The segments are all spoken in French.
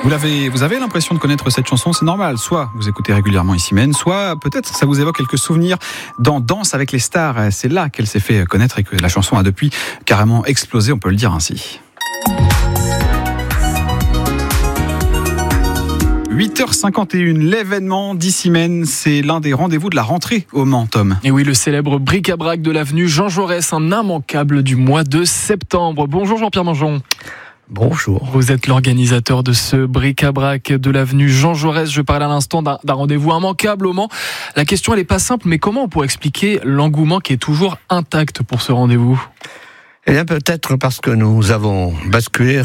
Vous avez l'impression de connaître cette chanson, c'est normal. Soit vous écoutez régulièrement Ici Mène, soit peut-être ça vous évoque quelques souvenirs dans Danse avec les stars. C'est là qu'elle s'est fait connaître et que la chanson a depuis carrément explosé, on peut le dire ainsi. 8h51, l'événement d'Ici Mène, c'est l'un des rendez-vous de la rentrée au Mans, Tom. Et oui, le célèbre bric-à-brac de l'avenue Jean Jaurès, un immanquable du mois de septembre. Bonjour Jean-Pierre Mangeon. Bonjour. Vous êtes l'organisateur de ce bric-à-brac de l'avenue Jean Jaurès. Je parlais à l'instant d'un rendez-vous immanquable au Mans. La question, elle n'est pas simple, mais comment on pourrait expliquer l'engouement qui est toujours intact pour ce rendez-vous ? Eh bien, peut-être parce que nous avons basculé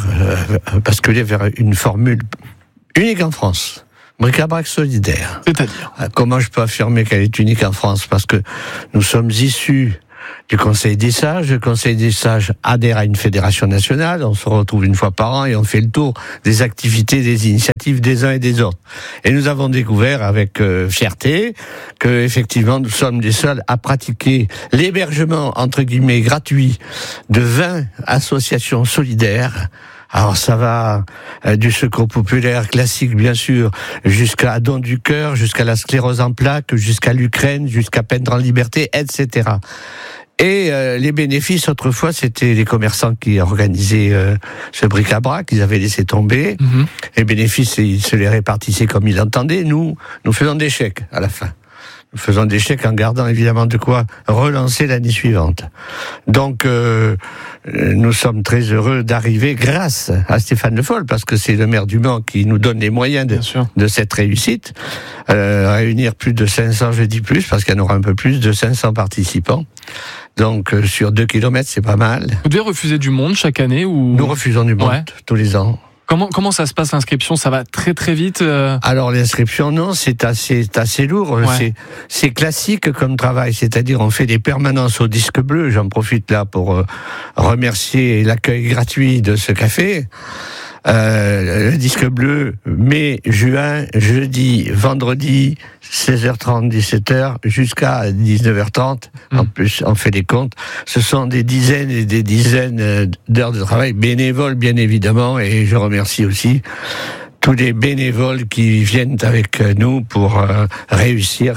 vers une formule unique en France. Bric-à-brac solidaire. C'est-à-dire ? Comment je peux affirmer qu'elle est unique en France ? Parce que nous sommes issus du Conseil des Sages. Le Conseil des Sages adhère à une fédération nationale. On se retrouve une fois par an et on fait le tour des activités, des initiatives des uns et des autres. Et nous avons découvert avec fierté que effectivement nous sommes les seuls à pratiquer l'hébergement entre guillemets gratuit de 20 associations solidaires. Alors ça va du secours populaire classique bien sûr, jusqu'à Don du Cœur, jusqu'à la sclérose en plaques, jusqu'à l'Ukraine, jusqu'à Peindre en liberté, etc. Et les bénéfices, autrefois, c'était les commerçants qui organisaient ce bric-à-brac, ils avaient laissé tomber. Les bénéfices, ils se les répartissaient comme ils l'entendaient. Nous faisons des chèques à la fin. Nous faisons des chèques en gardant évidemment de quoi relancer l'année suivante. Donc, nous sommes très heureux d'arriver grâce à Stéphane Le Foll, parce que c'est le maire du Mans qui nous donne les moyens de cette réussite. Réunir plus de 500, je dis plus, parce qu'il y en aura un peu plus de 500 participants. Donc, sur 2 kilomètres, c'est pas mal. Vous devez refuser du monde chaque année ou... Nous refusons du monde tous les ans. Comment ça se passe l'inscription ? Ça va très très vite Alors l'inscription, non, c'est assez lourd. Ouais. C'est classique comme travail, c'est-à-dire on fait des permanences au disque bleu. J'en profite là pour remercier l'accueil gratuit de ce café. Le disque bleu, mai, juin, jeudi, vendredi, 16h30, 17h, jusqu'à 19h30. En plus, on fait des comptes. Ce sont des dizaines et des dizaines d'heures de travail bénévoles, bien évidemment, et je remercie aussi tous les bénévoles qui viennent avec nous pour réussir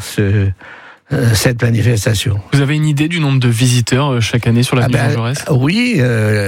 cette manifestation. Vous avez une idée du nombre de visiteurs chaque année sur l'avenue Jean Jaurès ? Oui,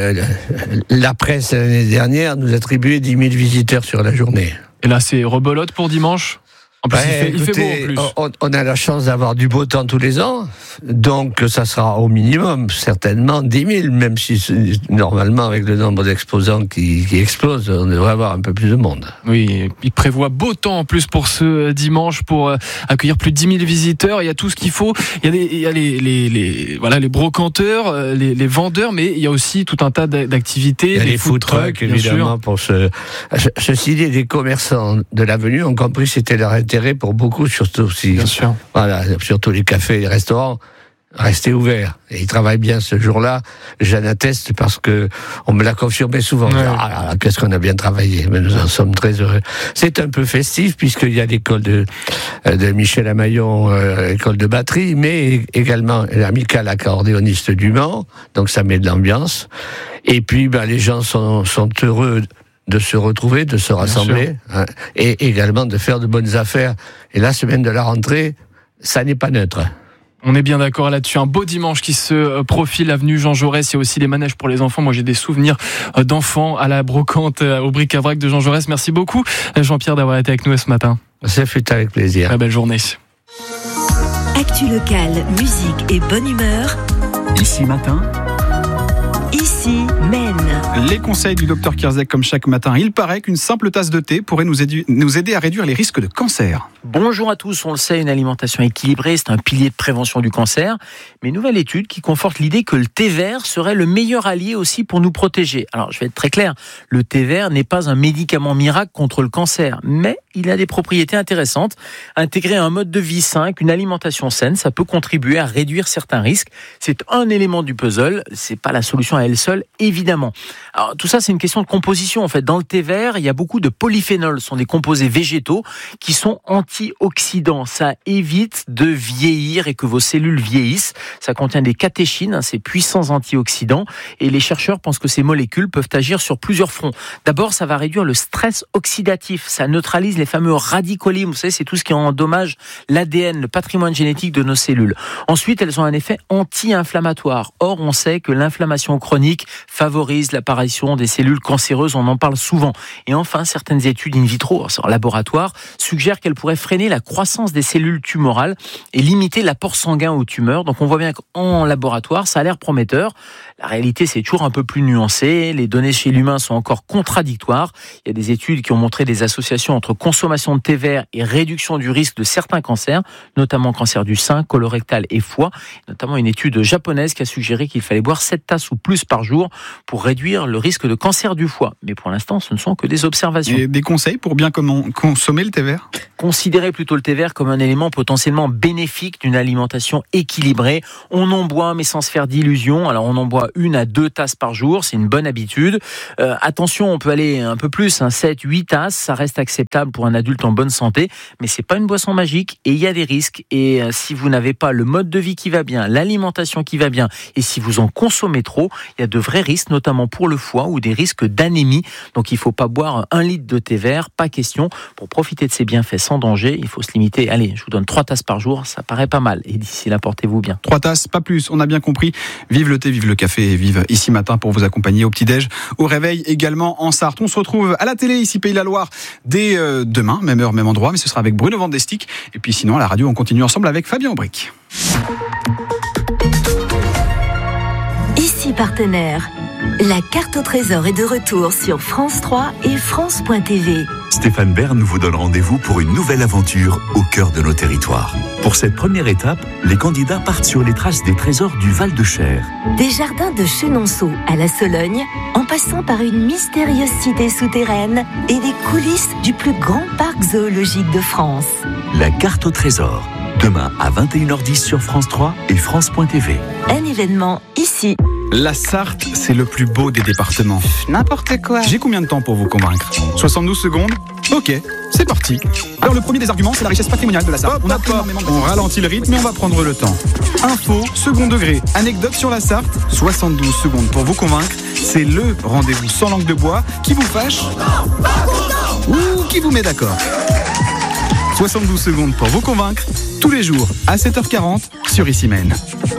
la presse l'année dernière nous attribuait 10 000 visiteurs sur la journée. Et là, c'est rebelote pour dimanche ? En plus, il fait beau en plus. On a la chance d'avoir du beau temps tous les ans, donc ça sera au minimum, certainement 10 000, même si normalement, avec le nombre d'exposants qui explose, on devrait avoir un peu plus de monde. Oui, il prévoit beau temps en plus pour ce dimanche, pour accueillir plus de 10 000 visiteurs. Il y a tout ce qu'il faut. Il y a les brocanteurs, les vendeurs, mais il y a aussi tout un tas d'activités. Il y a les food trucks, évidemment, pour ceci dit, les commerçants de l'avenue ont compris que c'était leur intérêt pour beaucoup, surtout si, voilà, surtout les cafés et les restaurants, rester ouverts. Et ils travaillent bien ce jour-là. J'en atteste parce que on me l'a confirmé souvent. Ouais. Qu'est-ce qu'on a bien travaillé. Mais nous en sommes très heureux. C'est un peu festif puisqu'il y a l'école de Michel Amaillon, école de batterie, mais également l'amicale accordéoniste du Mans. Donc ça met de l'ambiance. Et puis, les gens sont heureux de se retrouver, de se rassembler, et également de faire de bonnes affaires. Et la semaine de la rentrée, ça n'est pas neutre. On est bien d'accord là-dessus. Un beau dimanche qui se profile, avenue Jean Jaurès. Il y a aussi les manèges pour les enfants. Moi, j'ai des souvenirs d'enfants à la brocante, au bric-à-brac de Jean Jaurès. Merci beaucoup, Jean-Pierre, d'avoir été avec nous ce matin. Ça fait avec plaisir. Très belle journée. Actu locale, musique et bonne humeur. Ici matin. Ici Mène. Les conseils du docteur Kierzek comme chaque matin. Il paraît qu'une simple tasse de thé pourrait nous aider à réduire les risques de cancer. Bonjour à tous, on le sait, une alimentation équilibrée, c'est un pilier de prévention du cancer. Mais une nouvelle étude qui conforte l'idée que le thé vert serait le meilleur allié aussi pour nous protéger. Alors je vais être très clair, le thé vert n'est pas un médicament miracle contre le cancer, mais il a des propriétés intéressantes. Intégrer un mode de vie sain, une alimentation saine, ça peut contribuer à réduire certains risques. C'est un élément du puzzle, c'est pas la solution à elle seule. seul, évidemment. Alors, tout ça, c'est une question de composition. En fait, dans le thé vert, il y a beaucoup de polyphénols. Ce sont des composés végétaux qui sont antioxydants. Ça évite de vieillir et que vos cellules vieillissent. Ça contient des catéchines, ces puissants antioxydants. Et les chercheurs pensent que ces molécules peuvent agir sur plusieurs fronts. D'abord, ça va réduire le stress oxydatif. Ça neutralise les fameux radicaux libres. Vous savez, c'est tout ce qui endommage l'ADN, le patrimoine génétique de nos cellules. Ensuite, elles ont un effet anti-inflammatoire. Or, on sait que l'inflammation chronique favorise l'apparition des cellules cancéreuses. On en parle souvent. Et enfin, certaines études in vitro, en laboratoire, suggèrent qu'elles pourraient freiner la croissance des cellules tumorales et limiter l'apport sanguin aux tumeurs. Donc, on voit bien qu'en laboratoire, ça a l'air prometteur. La réalité, c'est toujours un peu plus nuancé. Les données chez l'humain sont encore contradictoires. Il y a des études qui ont montré des associations entre consommation de thé vert et réduction du risque de certains cancers, notamment cancer du sein, colorectal et foie. Notamment une étude japonaise qui a suggéré qu'il fallait boire 7 tasses ou plus par jour pour réduire le risque de cancer du foie. Mais pour l'instant, ce ne sont que des observations. Et des conseils pour bien consommer le thé vert ? Considérez plutôt le thé vert comme un élément potentiellement bénéfique d'une alimentation équilibrée. On en boit, mais sans se faire d'illusions. Alors, on en boit 1 à 2 tasses par jour. C'est une bonne habitude. Attention, on peut aller un peu plus, 7, 8 tasses. Ça reste acceptable pour un adulte en bonne santé. Mais c'est pas une boisson magique et il y a des risques. Et si vous n'avez pas le mode de vie qui va bien, l'alimentation qui va bien, et si vous en consommez trop, il y a de vrais risques, notamment pour le foie ou des risques d'anémie. Donc, il faut pas boire 1 litre de thé vert. Pas question. Pour profiter de ses bienfaits sans danger, il faut se limiter. Allez, je vous donne 3 tasses par jour. Ça paraît pas mal. Et d'ici là, portez-vous bien. 3 tasses, pas plus. On a bien compris. Vive le thé, vive le café et vive Ici Matin pour vous accompagner au petit-déj, au réveil également en Sarthe. On se retrouve à la télé ici Pays de la Loire dès demain, même heure, même endroit, mais ce sera avec Bruno Vandestick. Et puis sinon à la radio, on continue ensemble avec Fabien Aubric. Ici Partenaire. La carte au trésor est de retour sur France 3 et France.tv. Stéphane Bern vous donne rendez-vous pour une nouvelle aventure au cœur de nos territoires. Pour cette première étape, les candidats partent sur les traces des trésors du Val-de-Cher. Des jardins de Chenonceau à la Sologne, en passant par une mystérieuse cité souterraine et les coulisses du plus grand parc zoologique de France. La carte au trésor, demain à 21h10 sur France 3 et France.tv. Un événement ici. La Sarthe, c'est le plus beau des départements. N'importe quoi. J'ai combien de temps pour vous convaincre ? 72 secondes ? Ok, c'est parti. Alors le premier des arguments, c'est la richesse patrimoniale de la Sarthe. On ralentit le rythme et on va prendre le temps. Info, second degré, anecdote sur la Sarthe, 72 secondes pour vous convaincre. C'est le rendez-vous sans langue de bois qui vous fâche ou qui vous met d'accord. 72 secondes pour vous convaincre, tous les jours à 7h40 sur Ici Même.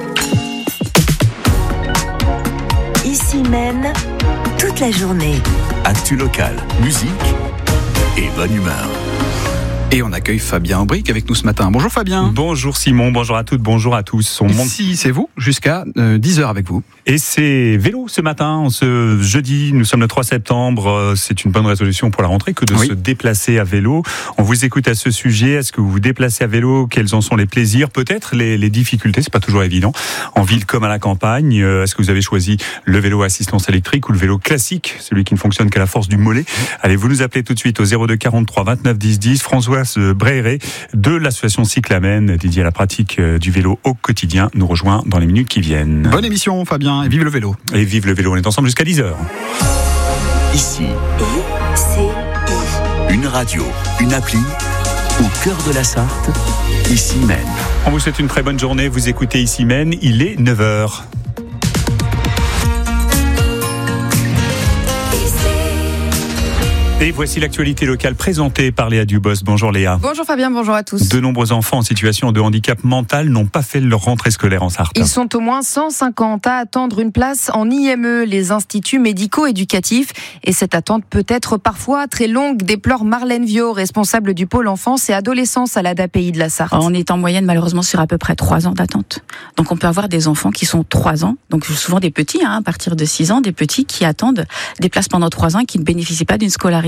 Ici Même, toute la journée. Actu locale, musique et bonne humeur. Et on accueille Fabien Aubric avec nous ce matin. Bonjour Fabien. Bonjour Simon, bonjour à toutes, bonjour à tous. Ici c'est vous, jusqu'à 10h avec vous. Et c'est vélo ce matin, ce jeudi, nous sommes le 3 septembre, c'est une bonne résolution pour la rentrée que de se déplacer à vélo. On vous écoute à ce sujet, est-ce que vous vous déplacez à vélo ? Quels en sont les plaisirs ? Peut-être les difficultés, c'est pas toujours évident, en ville comme à la campagne. Est-ce que vous avez choisi le vélo à assistance électrique ou le vélo classique, celui qui ne fonctionne qu'à la force du mollet ? Allez, vous nous appelez tout de suite au 02 43 29 10 10. Françoise Bréré de l'association Cyclamen, dédiée à la pratique du vélo au quotidien, nous rejoint dans les minutes qui viennent. Bonne émission Fabien, et vive le vélo. Et vive le vélo, on est ensemble jusqu'à 10h. Ici, une radio, une appli, au cœur de la Sarthe, Ici Même. On vous souhaite une très bonne journée, vous écoutez Ici Même, il est 9h. Et voici l'actualité locale présentée par Léa Dubos. Bonjour Léa. Bonjour Fabien, bonjour à tous. De nombreux enfants en situation de handicap mental n'ont pas fait leur rentrée scolaire en Sarthe. Ils sont au moins 150 à attendre une place en IME, les instituts médico-éducatifs. Et cette attente peut être parfois très longue, déplore Marlène Viau, responsable du pôle enfance et adolescence à l'ADAPI de la Sarthe. On est en moyenne malheureusement sur à peu près 3 ans d'attente. Donc on peut avoir des enfants qui sont 3 ans, donc souvent des petits, à partir de 6 ans, des petits qui attendent des places pendant 3 ans et qui ne bénéficient pas d'une scolarisation.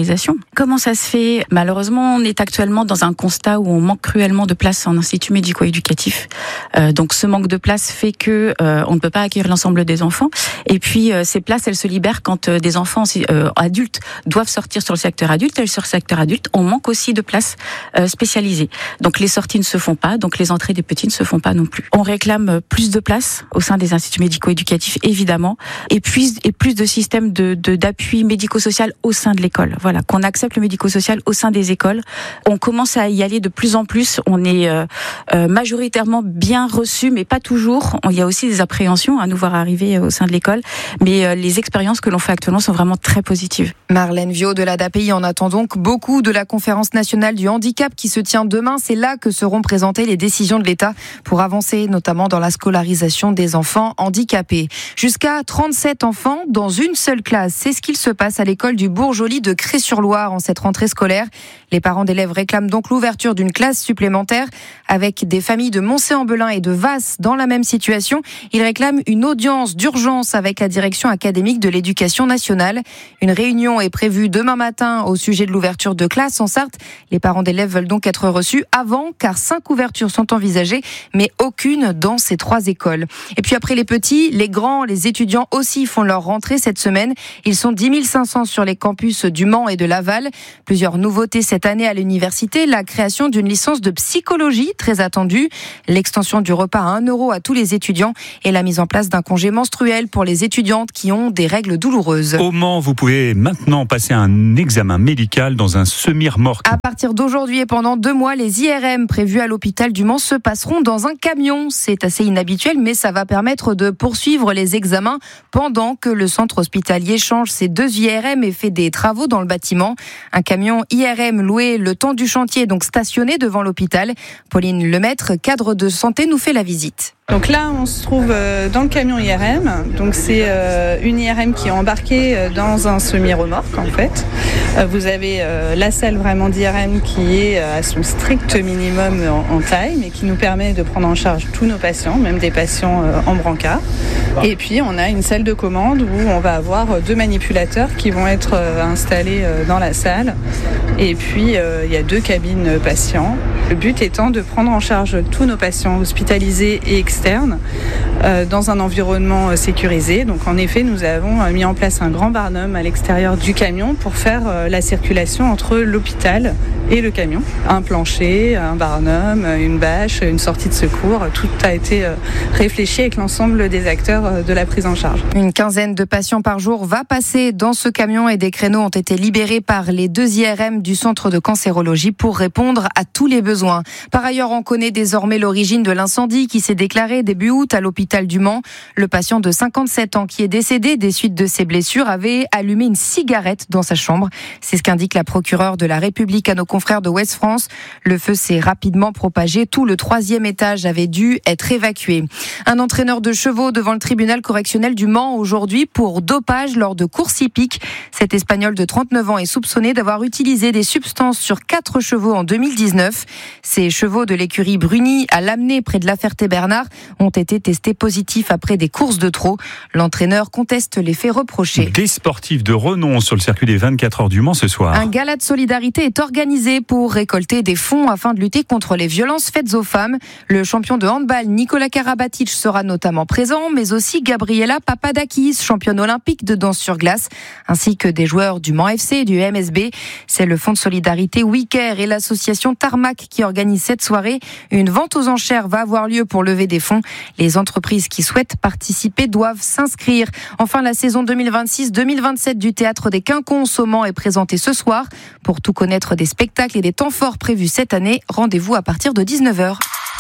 scolarisation. Comment ça se fait ? Malheureusement, on est actuellement dans un constat où on manque cruellement de places en institut médico-éducatif. Donc ce manque de places fait que on ne peut pas accueillir l'ensemble des enfants. Et puis ces places, elles se libèrent quand des enfants adultes doivent sortir sur le secteur adulte. Et sur le secteur adulte, on manque aussi de places spécialisées. Donc les sorties ne se font pas, donc les entrées des petits ne se font pas non plus. On réclame plus de places au sein des instituts médico-éducatifs, évidemment, et plus de systèmes d'appui médico-social au sein de l'école. Voilà, qu'on accepte le médico-social au sein des écoles. On commence à y aller de plus en plus. On est majoritairement bien reçu, mais pas toujours. Il y a aussi des appréhensions à nous voir arriver au sein de l'école, mais les expériences que l'on fait actuellement sont vraiment très positives. Marlène Viau de l'ADAPI en attend donc beaucoup de la Conférence nationale du handicap qui se tient demain. C'est là que seront présentées les décisions de l'État pour avancer notamment dans la scolarisation des enfants handicapés. Jusqu'à 37 enfants dans une seule classe. C'est ce qu'il se passe à l'école du Bourg-Joli de Cré-sur-Loire en cette rentrée scolaire. Les parents d'élèves réclament donc l'ouverture d'une classe supplémentaire avec des familles de Moncé-en-Belin et de Vasse dans la même situation. Ils réclament une audience d'urgence avec la direction académique de l'éducation nationale. Une réunion est prévue demain matin au sujet de l'ouverture de classes en Sarthe. Les parents d'élèves veulent donc être reçus avant car 5 ouvertures sont envisagées mais aucune dans ces 3 écoles. Et puis après les petits, les grands, les étudiants aussi font leur rentrée cette semaine. Ils sont 10 500 sur les campus du Mans et de Laval. Plusieurs nouveautés cette année à l'université. La création d'une licence de psychologie très attendue. L'extension du repas à 1 € à tous les étudiants et la mise en place d'un congé menstruel pour les étudiantes qui ont des règles douloureuses. Au Mans, vous pouvez maintenant passer un examen médical dans un semi-remorque. À partir d'aujourd'hui et pendant 2 mois, les IRM prévus à l'hôpital du Mans se passeront dans un camion. C'est assez inhabituel, mais ça va permettre de poursuivre les examens pendant que le centre hospitalier change ses 2 IRM et fait des travaux dans le bâtiment. Un camion IRM loué le temps du chantier, donc stationné devant l'hôpital. Pauline Lemaître, cadre de santé, nous fait la visite. Donc là, on se trouve dans le camion IRM. Donc c'est une IRM qui est embarquée dans un semi-remorque en fait. Vous avez la salle vraiment d'IRM qui est à son strict minimum en taille, mais qui nous permet de prendre en charge tous nos patients, même des patients en brancard. Et puis on a une salle de commande où on va avoir 2 manipulateurs qui vont être installés dans la salle. Et puis il y a 2 cabines patients. Le but étant de prendre en charge tous nos patients hospitalisés et externes dans un environnement sécurisé. Donc en effet, nous avons mis en place un grand barnum à l'extérieur du camion pour faire la circulation entre l'hôpital et le camion. Un plancher, un barnum, une bâche, une sortie de secours, tout a été réfléchi avec l'ensemble des acteurs de la prise en charge. Une quinzaine de patients par jour va passer dans ce camion et des créneaux ont été libérés par les 2 IRM du centre de cancérologie pour répondre à tous les besoins. Par ailleurs, on connaît désormais l'origine de l'incendie qui s'est déclaré début août à l'hôpital du Mans. Le patient de 57 ans qui est décédé des suites de ses blessures avait allumé une cigarette dans sa chambre. C'est ce qu'indique la procureure de la République à nos confrères de Ouest France. Le feu s'est rapidement propagé. Tout le 3e étage avait dû être évacué. Un entraîneur de chevaux devant le tribunal correctionnel du Mans aujourd'hui pour dopage lors de courses hippiques. Cet Espagnol de 39 ans est soupçonné d'avoir utilisé des substances sur 4 chevaux en 2019. Ces chevaux de l'écurie Bruni à Lamennais près de La Ferté-Bernard ont été testés positifs après des courses de trot. L'entraîneur conteste les faits reprochés. Des sportifs de renom sur le circuit des 24 heures du Mans ce soir. Un gala de solidarité est organisé pour récolter des fonds afin de lutter contre les violences faites aux femmes. Le champion de handball Nicolas Karabatic sera notamment présent, mais aussi Gabriela Papadakis, championne olympique de danse sur glace, ainsi que des joueurs du Mans FC et du MSB. C'est le fonds de solidarité WeCare et l'association Tarmac qui organisent cette soirée. Une vente aux enchères va avoir lieu pour lever des fonds. Les entreprises qui souhaitent participer doivent s'inscrire. Enfin, la saison 2026-2027 du Théâtre des Quinconces au Mans est présentée ce soir. Pour tout connaître des spectacles et des temps forts prévus cette année, rendez-vous à partir de 19h.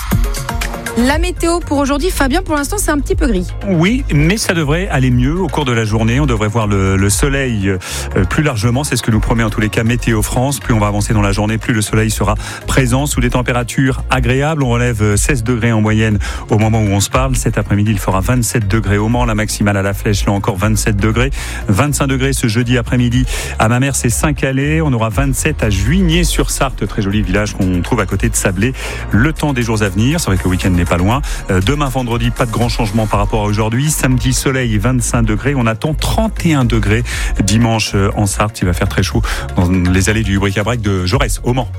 La météo pour aujourd'hui, Fabien, pour l'instant c'est un petit peu gris. Oui, mais ça devrait aller mieux au cours de la journée. On devrait voir le soleil plus largement. C'est ce que nous promet en tous les cas Météo France. Plus on va avancer dans la journée, plus le soleil sera présent sous des températures agréables. On relève 16 degrés en moyenne au moment où on se parle. Cet après-midi, il fera 27 degrés au Mans. La maximale à la Flèche, là encore 27 degrés. 25 degrés ce jeudi après-midi à Mamers et Saint-Calais. On aura 27 à Juigné-sur-Sarthe, très joli village qu'on trouve à côté de Sablé. Le temps des jours à venir, c'est vrai que le week-end n'est pas loin. Demain, vendredi, pas de grand changement par rapport à aujourd'hui. Samedi, soleil, 25 degrés. On attend 31 degrés dimanche en Sarthe. Il va faire très chaud dans les allées du bric-à-brac de Jaurès, au Mans.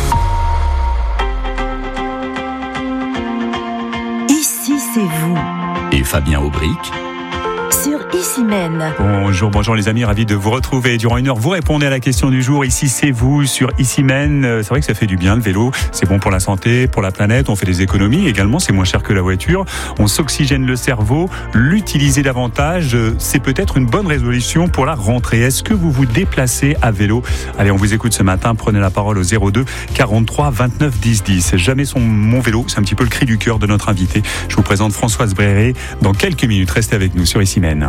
Ici, c'est vous. Et Fabien Aubric Sur Issy-Mène. Bonjour les amis, ravi de vous retrouver. Durant une heure, vous répondez à la question du jour. Ici, c'est vous sur Issy-Mène. C'est vrai que ça fait du bien le vélo. C'est bon pour la santé, pour la planète. On fait des économies également. C'est moins cher que la voiture. On s'oxygène le cerveau. L'utiliser davantage, c'est peut-être une bonne résolution pour la rentrée. Est-ce que vous vous déplacez à vélo? Allez, on vous écoute ce matin. Prenez la parole au 02 43 29 10 10. Jamais mon vélo. C'est un petit peu le cri du cœur de notre invité. Je vous présente Françoise Bréré. Dans quelques minutes, restez avec nous sur Issy-Mène.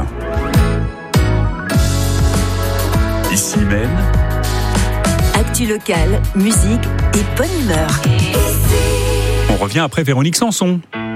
Issy-Mène. Actu locale, musique et bonne humeur. On revient après Véronique Sanson.